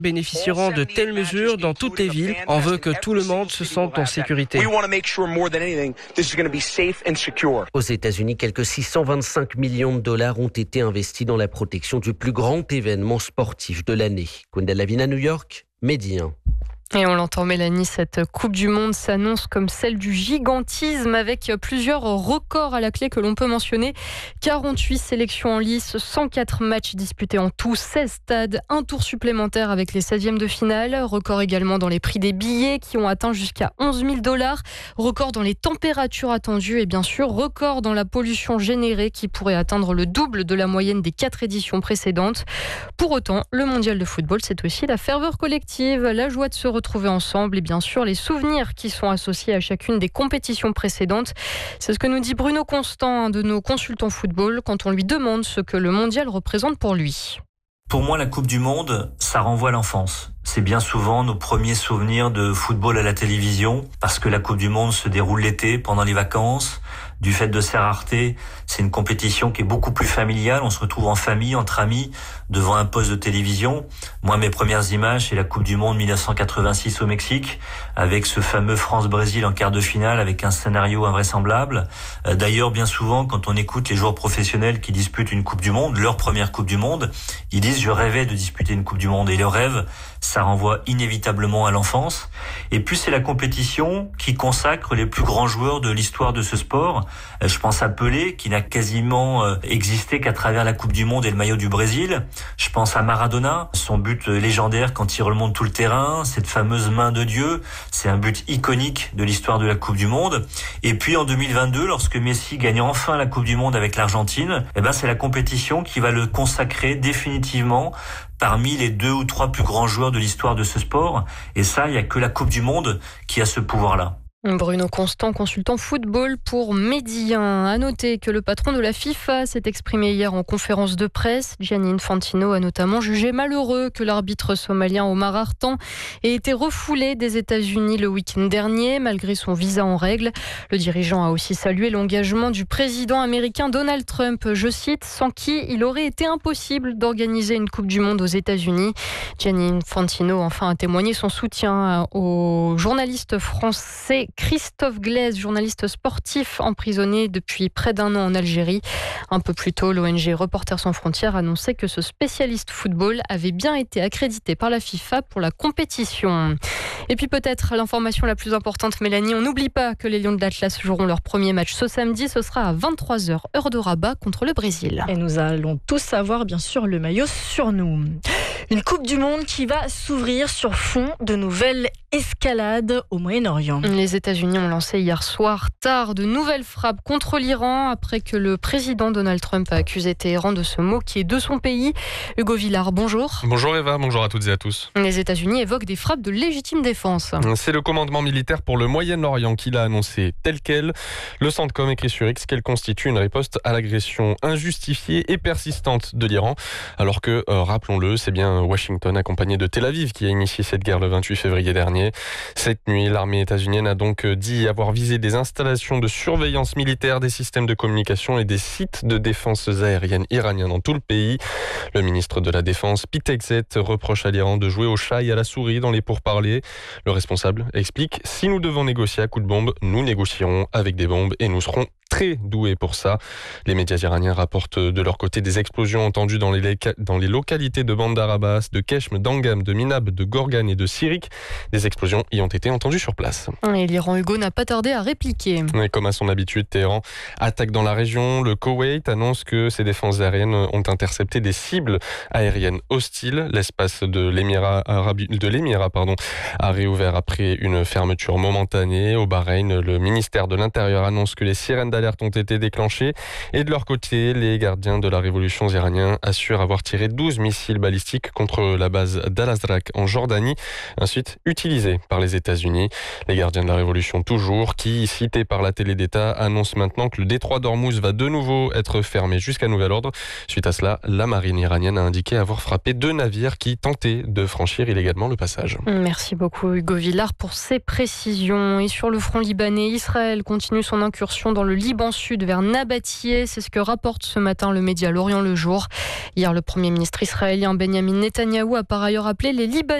bénéficieront de telles mesures dans toutes les villes. On veut que tout le monde se sente en sécurité. Aux États-Unis, quelques 625 millions de dollars ont été investis dans la protection du plus grand événement sportif de l'année. Kunda Lavina, New York, Midi 1. Et on l'entend, Mélanie, cette Coupe du Monde s'annonce comme celle du gigantisme avec plusieurs records à la clé que l'on peut mentionner. 48 sélections en lice, 104 matchs disputés en tout, 16 stades, un tour supplémentaire avec les 16e de finale. Record également dans les prix des billets qui ont atteint jusqu'à 11 000 $. Record dans les températures attendues et bien sûr, record dans la pollution générée qui pourrait atteindre le double de la moyenne des 4 éditions précédentes. Pour autant, le mondial de football, c'est aussi la ferveur collective, la joie de se retrouver ensemble et bien sûr les souvenirs qui sont associés à chacune des compétitions précédentes. C'est ce que nous dit Bruno Constant, un de nos consultants football, quand on lui demande ce que le mondial représente pour lui. Pour moi, la Coupe du Monde, ça renvoie à l'enfance. C'est bien souvent nos premiers souvenirs de football à la télévision, parce que la Coupe du Monde se déroule l'été, pendant les vacances. Du fait de sa rareté, c'est une compétition qui est beaucoup plus familiale. On se retrouve en famille, entre amis, devant un poste de télévision. Moi, mes premières images, c'est la Coupe du Monde 1986 au Mexique, avec ce fameux France-Brésil en quart de finale, avec un scénario invraisemblable. D'ailleurs, bien souvent, quand on écoute les joueurs professionnels qui disputent une Coupe du Monde, leur première Coupe du Monde, ils disent « je rêvais de disputer une Coupe du Monde ». Et le rêve, ça renvoie inévitablement à l'enfance. Et puis, c'est la compétition qui consacre les plus grands joueurs de l'histoire de ce sport. Je pense à Pelé, qui n'a quasiment existé qu'à travers la Coupe du Monde et le maillot du Brésil. Je pense à Maradona, son but légendaire quand il remonte tout le terrain, cette fameuse main de Dieu, c'est un but iconique de l'histoire de la Coupe du Monde. Et puis en 2022, lorsque Messi gagne enfin la Coupe du Monde avec l'Argentine, c'est la compétition qui va le consacrer définitivement parmi les 2 ou 3 plus grands joueurs de l'histoire de ce sport. Et ça, il n'y a que la Coupe du Monde qui a ce pouvoir-là. Bruno Constant, consultant football pour Midi 1. À noter que le patron de la FIFA s'est exprimé hier en conférence de presse. Gianni Infantino a notamment jugé malheureux que l'arbitre somalien Omar Hartan ait été refoulé des États-Unis le week-end dernier, malgré son visa en règle. Le dirigeant a aussi salué l'engagement du président américain Donald Trump, je cite, sans qui il aurait été impossible d'organiser une Coupe du Monde aux États-Unis. Gianni Infantino enfin a témoigné son soutien au journaliste français Christophe Glaise, journaliste sportif emprisonné depuis près d'1 an en Algérie. Un peu plus tôt, l'ONG Reporters sans frontières annonçait que ce spécialiste football avait bien été accrédité par la FIFA pour la compétition. Et puis peut-être l'information la plus importante, Mélanie, on n'oublie pas que les Lions de l'Atlas joueront leur premier match ce samedi. Ce sera à 23h, heure de Rabat, contre le Brésil. Et nous allons tous avoir bien sûr le maillot sur nous. Une Coupe du Monde qui va s'ouvrir sur fond de nouvelles escalades au Moyen-Orient. Les États-Unis ont lancé hier soir tard de nouvelles frappes contre l'Iran après que le président Donald Trump a accusé Téhéran de se moquer de son pays. Hugo Villard, bonjour. Bonjour Eva, bonjour à toutes et à tous. Les États-Unis évoquent des frappes de légitime défense. C'est le commandement militaire pour le Moyen-Orient qui l'a annoncé tel quel. Le Centcom écrit sur X qu'elle constitue une riposte à l'agression injustifiée et persistante de l'Iran. Alors que, rappelons-le, c'est bien Washington accompagné de Tel Aviv qui a initié cette guerre le 28 février dernier. Cette nuit, l'armée états-unienne a donc dit avoir visé des installations de surveillance militaire, des systèmes de communication et des sites de défense aérienne iraniens dans tout le pays. Le ministre de la Défense, Pete Hegseth, reproche à l'Iran de jouer au chat et à la souris dans les pourparlers. Le responsable explique « Si nous devons négocier à coups de bombe, nous négocierons avec des bombes et nous serons très doués pour ça ». Les médias iraniens rapportent de leur côté des explosions entendues dans les localités de Bandar Abbas, de Keshm, d'Angam, de Minab, de Gorgan et de Sirik. Des explosions y ont été entendues sur place. Et l'Iran, Hugo, n'a pas tardé à répliquer. Et comme à son habitude, Téhéran attaque dans la région. Le Koweït annonce que ses défenses aériennes ont intercepté des cibles aériennes hostiles. L'espace de l'Émirat a réouvert après une fermeture momentanée. Au Bahreïn, le ministère de l'Intérieur annonce que les sirènes d'alerte ont été déclenchées. Et de leur côté, les gardiens de la révolution iranienne assurent avoir tiré 12 missiles balistiques contre la base d'Al-Azraq en Jordanie, ensuite utilisés par les États-Unis. Les gardiens de la révolution toujours, qui, cités par la télé d'État, annoncent maintenant que le détroit d'Ormuz va de nouveau être fermé jusqu'à nouvel ordre. Suite à cela, la marine iranienne a indiqué avoir frappé 2 navires qui tentaient de franchir illégalement le passage. Merci beaucoup Hugo Villard pour ces précisions. Et sur le front libanais, Israël continue son incursion dans le Liban Liban Sud vers Nabatieh. C'est ce que rapporte ce matin le média L'Orient le Jour. Hier, le Premier ministre israélien Benjamin Netanyahou a par ailleurs appelé les Libanais